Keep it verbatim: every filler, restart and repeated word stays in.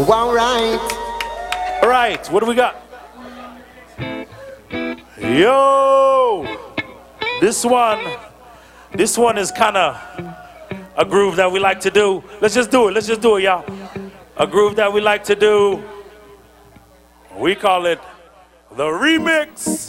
All right. All right, what do we got? Yo, this one, this one is kind of a groove that we like to do. Let's just do it. Let's just do it, y'all. A groove that we like to do. We call it the remix.